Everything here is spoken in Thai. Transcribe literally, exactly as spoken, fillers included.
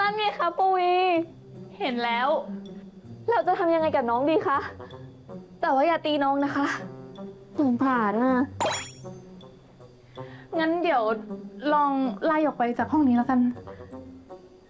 นั่นไงคะปวีเห็นแล้ว เราจะทำยังไงกับน้องดีคะ แต่ว่าอย่าตีน้องนะคะสงสารน่ะงั้นเดี๋ยวลองไล่ออกไปจากห้องนี้แล้วกัน